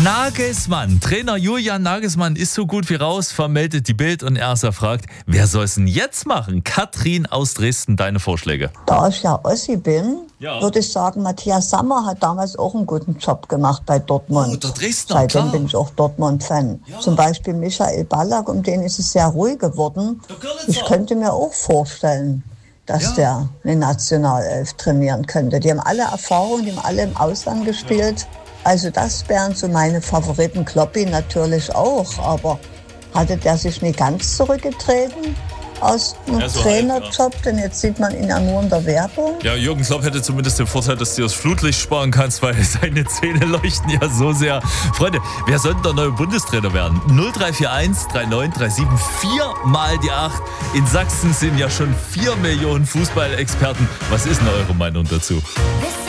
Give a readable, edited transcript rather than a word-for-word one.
Nagelsmann, Trainer Julian Nagelsmann ist so gut wie raus, vermeldet die Bild und er fragt, wer soll es denn jetzt machen? Katrin aus Dresden, deine Vorschläge. Da ich ja Ossi bin, würde ich sagen, Matthias Sammer hat damals auch einen guten Job gemacht bei Dortmund. Oh, der Dresdner, Seitdem klar. bin ich auch Dortmund-Fan. Ja. Zum Beispiel Michael Ballack, um den ist es sehr ruhig geworden. Ich könnte mir auch vorstellen, dass der eine Nationalelf trainieren könnte. Die haben alle Erfahrung, die haben alle im Ausland gespielt. Also das wären so meine Favoriten. Kloppi natürlich auch, aber hatte der sich nicht ganz zurückgetreten aus dem Trainerjob? Denn jetzt sieht man ihn ja nur in der Werbung. Ja, Jürgen Klopp hätte zumindest den Vorteil, dass du das Flutlicht sparen kannst, weil seine Zähne leuchten ja so sehr. Freunde, wer sollte der neue Bundestrainer werden? 0341 3937 4 mal die 8. In Sachsen sind ja schon 4 Millionen Fußballexperten. Was ist denn eure Meinung dazu?